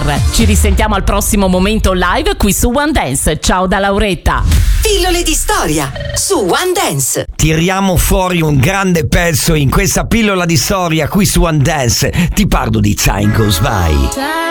Ci risentiamo al prossimo momento live qui su One Dance. Ciao da Lauretta. Pillole di storia su One Dance. Tiriamo fuori un grande pezzo in questa pillola di storia qui su One Dance. Ti parlo di Time Goes By.